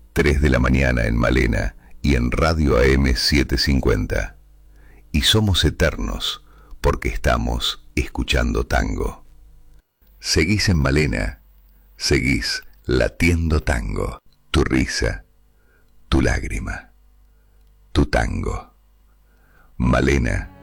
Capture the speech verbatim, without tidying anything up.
tres de la mañana en Malena y en Radio A M setecientos cincuenta. Y somos eternos porque estamos escuchando tango. Seguís en Malena, seguís latiendo tango. Tu risa, tu lágrima, tu tango. Malena